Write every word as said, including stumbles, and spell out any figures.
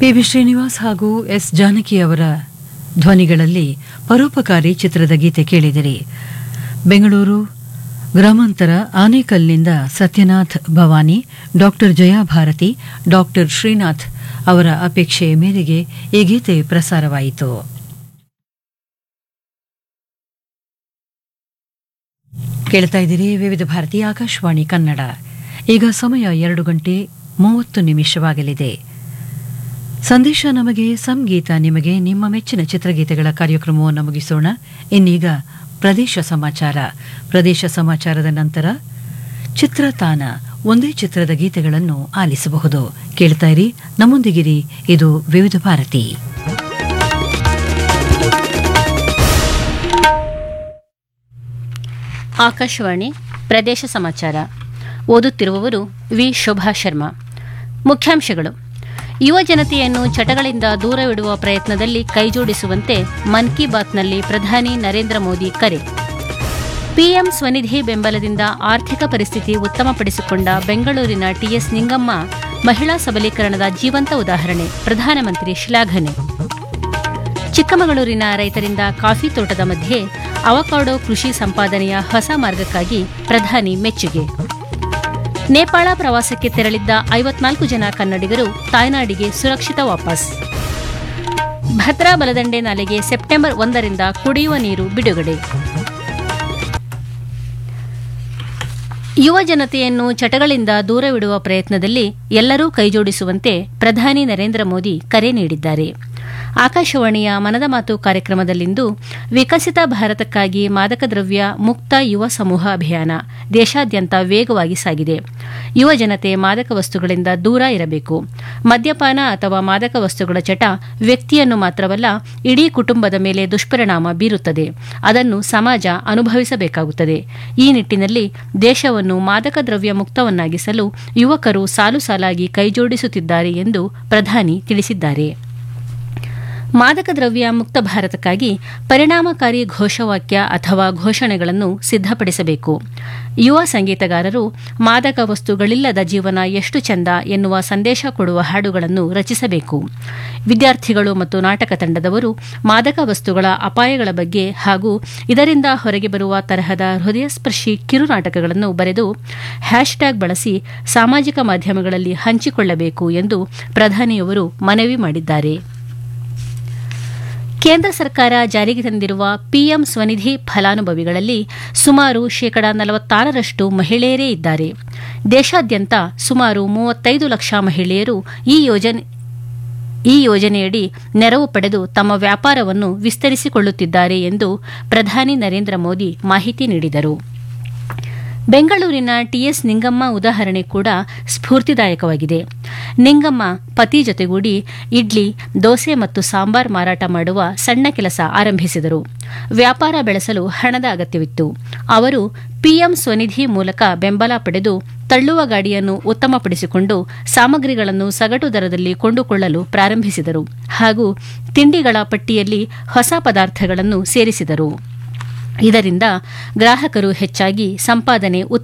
P V Srinivas ಹಾಗೂ S Janaki ಅವರ ಧ್ವನಿಗಳಲ್ಲಿ ಪರೋಪಕಾರಿ ಚಿತ್ರದ ಗೀತೆ ಕೇಳಿದಿರಿ. ಬೆಂಗಳೂರು ಗ್ರಾಮಾಂತರ ಆನೇಕಲ್ನಿಂದ ಸತ್ಯನಾಥ್ ಭವಾನಿ, ಡಾಕ್ಟರ್ ಜಯಾಭಾರತಿ, ಡಾಕ್ಟರ್ ಶ್ರೀನಾಥ್ ಅವರ ಅಪೇಕ್ಷೆಯ ಮೇರೆಗೆ ಈ ಗೀತೆ ಪ್ರಸಾರವಾಯಿತು. ಕೇಳ್ತಾ ಇದ್ದೀರಿ ವಿವಿಧ ಭಾರತಿ ಆಕಾಶವಾಣಿ ಕನ್ನಡ. ಈಗ ಸಮಯ ಎರಡು ಗಂಟೆ ಮೂವತ್ತು ನಿಮಿಷವಾಗಲಿದೆ. ಸಂದೇಶ ನಮಗೆ, ಸಂಗೀತ ನಿಮಗೆ, ನಿಮ್ಮ ಮೆಚ್ಚಿನ ಚಿತ್ರಗೀತೆಗಳ ಕಾರ್ಯಕ್ರಮವನ್ನು ಮುಗಿಸೋಣ. ಇನ್ನೀಗ ಪ್ರದೇಶ ಸಮಾಚಾರ. ಪ್ರದೇಶ ಸಮಾಚಾರದ ನಂತರ ಚಿತ್ರತಾನ, ಒಂದೇ ಚಿತ್ರದ ಗೀತೆಗಳನ್ನು ಆಲಿಸಬಹುದು. ಕೇಳ್ತಾ ಇರಿ, ನಮ್ಮೊಂದಿಗಿರಿ. ಇದು ವಿವಿಧ ಭಾರತಿ. ಆಕಾಶವಾಣಿ ಪ್ರದೇಶ ಸಮಾಚಾರ. ಓದುತ್ತಿರುವವರು ವಿ ಶೋಭಾ ಶರ್ಮಾ. ಮುಖ್ಯಾಂಶಗಳು: ಯುವ ಜನತೆಯನ್ನು ಚಟಗಳಿಂದ ದೂರವಿಡುವ ಪ್ರಯತ್ನದಲ್ಲಿ ಕೈಜೋಡಿಸುವಂತೆ ಮನ್ ಕಿ ಬಾತ್ನಲ್ಲಿ ಪ್ರಧಾನಿ ನರೇಂದ್ರ ಮೋದಿ ಕರೆ. ಪಿಎಂ ಸ್ವನಿಧಿ ಬೆಂಬಲದಿಂದ ಆರ್ಥಿಕ ಪರಿಸ್ಥಿತಿ ಉತ್ತಮಪಡಿಸಿಕೊಂಡ ಬೆಂಗಳೂರಿನ ಟಿಎಸ್ ನಿಂಗಮ್ಮ ಮಹಿಳಾ ಸಬಲೀಕರಣದ ಜೀವಂತ ಉದಾಹರಣೆ, ಪ್ರಧಾನಮಂತ್ರಿ ಶ್ಲಾಘನೆ. ಚಿಕ್ಕಮಗಳೂರಿನ ರೈತರಿಂದ ಕಾಫಿ ತೋಟದ ಮಧ್ಯೆ ಅವಕಾಡೋ ಕೃಷಿ ಸಂಪಾದನೆಯ ಹೊಸ ಮಾರ್ಗಕ್ಕಾಗಿ ಪ್ರಧಾನಿ ಮೆಚ್ಚುಗೆ. ನೇಪಾಳ ಪ್ರವಾಸಕ್ಕೆ ತೆರಳಿದ್ದ ಐವತ್ನಾಲ್ಕು ಜನ ಕನ್ನಡಿಗರು ತಾಯ್ನಾಡಿಗೆ ಸುರಕ್ಷಿತ ವಾಪಸ್. ಭದ್ರಾ ಬಲದಂಡೆ ನಾಲೆಗೆ ಸೆಪ್ಟೆಂಬರ್ ಒಂದರಿಂದ ಕುಡಿಯುವ ನೀರು ಬಿಡುಗಡೆ. ಯುವ ಜನತೆಯನ್ನು ಚಟಗಳಿಂದ ದೂರವಿಡುವ ಪ್ರಯತ್ನದಲ್ಲಿ ಎಲ್ಲರೂ ಕೈಜೋಡಿಸುವಂತೆ ಪ್ರಧಾನಿ ನರೇಂದ್ರ ಮೋದಿ ಕರೆ ನೀಡಿದ್ದಾರೆ. ಆಕಾಶವಾಣಿಯ ಮನದ ಮಾತು ಕಾರ್ಯಕ್ರಮದಲ್ಲಿಂದು ವಿಕಸಿತ ಭಾರತಕ್ಕಾಗಿ ಮಾದಕ ದ್ರವ್ಯ ಮುಕ್ತ ಯುವ ಸಮೂಹ ಅಭಿಯಾನ ದೇಶಾದ್ಯಂತ ವೇಗವಾಗಿ ಸಾಗಿದೆ. ಯುವ ಜನತೆ ಮಾದಕ ವಸ್ತುಗಳಿಂದ ದೂರ ಇರಬೇಕು. ಮದ್ಯಪಾನ ಅಥವಾ ಮಾದಕ ವಸ್ತುಗಳ ಚಟ ವ್ಯಕ್ತಿಯನ್ನು ಮಾತ್ರವಲ್ಲ, ಇಡೀ ಕುಟುಂಬದ ಮೇಲೆ ದುಷ್ಪರಿಣಾಮ ಬೀರುತ್ತದೆ. ಅದನ್ನು ಸಮಾಜ ಅನುಭವಿಸಬೇಕಾಗುತ್ತದೆ. ಈ ನಿಟ್ಟಿನಲ್ಲಿ ದೇಶವನ್ನು ಮಾದಕ ದ್ರವ್ಯ ಮುಕ್ತವನ್ನಾಗಿಸಲು ಯುವಕರು ಸಾಲು ಸಾಲಾಗಿ ಕೈಜೋಡಿಸುತ್ತಿದ್ದಾರೆ ಎಂದು ಪ್ರಧಾನಿ ತಿಳಿಸಿದ್ದಾರೆ. ಮಾದಕ ದ್ರವ್ಯ ಮುಕ್ತ ಭಾರತಕ್ಕಾಗಿ ಪರಿಣಾಮಕಾರಿ ಘೋಷವಾಕ್ಯ ಅಥವಾ ಘೋಷಣೆಗಳನ್ನು ಸಿದ್ಧಪಡಿಸಬೇಕು. ಯುವ ಸಂಗೀತಗಾರರು ಮಾದಕ ವಸ್ತುಗಳಿಲ್ಲದ ಜೀವನ ಎಷ್ಟು ಚೆಂದ ಎನ್ನುವ ಸಂದೇಶ ಕೊಡುವ ಹಾಡುಗಳನ್ನು ರಚಿಸಬೇಕು. ವಿದ್ಯಾರ್ಥಿಗಳು ಮತ್ತು ನಾಟಕ ತಂಡದವರು ಮಾದಕ ವಸ್ತುಗಳ ಅಪಾಯಗಳ ಬಗ್ಗೆ ಹಾಗೂ ಇದರಿಂದ ಹೊರಗೆ ಬರುವ ತರಹದ ಹೃದಯಸ್ಪರ್ಶಿ ಕಿರು ನಾಟಕಗಳನ್ನು ಬರೆದು ಹ್ಯಾಶ್ಟ್ಯಾಗ್ ಬಳಸಿ ಸಾಮಾಜಿಕ ಮಾಧ್ಯಮಗಳಲ್ಲಿ ಹಂಚಿಕೊಳ್ಳಬೇಕು ಎಂದು ಪ್ರಧಾನಿಯವರು ಮನವಿ ಮಾಡಿದ್ದಾರೆ. ಕೇಂದ್ರ ಸರ್ಕಾರ ಜಾರಿಗೆ ತಂದಿರುವ ಪಿಎಂ ಸ್ವನಿಧಿ ಫಲಾನುಭವಿಗಳಲ್ಲಿ ಸುಮಾರು ಶೇಕಡಾ ನಲವತ್ತಾರರಷ್ಟು ಮಹಿಳೆಯರೇ ಇದ್ದಾರೆ. ದೇಶಾದ್ಯಂತ ಸುಮಾರು ಮೂವತ್ತೈದು ಲಕ್ಷ ಮಹಿಳೆಯರು ಈ ಯೋಜನೆ ಈ ಯೋಜನೆಯಡಿ ನೆರವು ಪಡೆದು ತಮ್ಮ ವ್ಯಾಪಾರವನ್ನು ವಿಸ್ತರಿಸಿಕೊಳ್ಳುತ್ತಿದ್ದಾರೆ ಎಂದು ಪ್ರಧಾನಿ ನರೇಂದ್ರ ಮೋದಿ ಮಾಹಿತಿ ನೀಡಿದರು. ಬೆಂಗಳೂರಿನ ಟಿಎಸ್ ನಿಂಗಮ್ಮ ಉದಾಹರಣೆ ಕೂಡ ಸ್ಫೂರ್ತಿದಾಯಕವಾಗಿದೆ. ನಿಂಗಮ್ಮ ಪತಿ ಜೊತೆಗೂಡಿ ಇಡ್ಲಿ, ದೋಸೆ ಮತ್ತು ಸಾಂಬಾರ್ ಮಾರಾಟ ಮಾಡುವ ಸಣ್ಣ ಕೆಲಸ ಆರಂಭಿಸಿದರು. ವ್ಯಾಪಾರ ಬೆಳೆಸಲು ಹಣದ ಅಗತ್ಯವಿತ್ತು. ಅವರು ಪಿಎಂ ಸ್ವನಿಧಿ ಮೂಲಕ ಬೆಂಬಲ ಪಡೆದು ತಳ್ಳುವ ಗಾಡಿಯನ್ನು ಉತ್ತಮಪಡಿಸಿಕೊಂಡು ಸಾಮಗ್ರಿಗಳನ್ನು ಸಗಟು ದರದಲ್ಲಿ ಕೊಂಡುಕೊಳ್ಳಲು ಪ್ರಾರಂಭಿಸಿದರು ಹಾಗೂ ತಿಂಡಿಗಳ ಪಟ್ಟಿಯಲ್ಲಿ ಹೊಸ ಪದಾರ್ಥಗಳನ್ನು ಸೇರಿಸಿದರು. ಇದರಿಂದ ಗ್ರಾಹಕರು ಹೆಚ್ಚಾಗಿ, ಸಂಪಾದನೆ